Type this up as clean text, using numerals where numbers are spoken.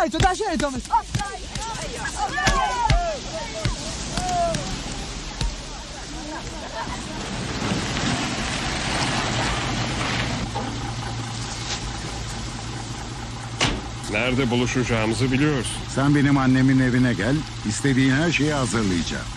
Dai, dai, Thomas. Nerede buluşacağımızı biliyorsun. Sen benim annemin evine gel, istediğin her şeyi hazırlayacağım.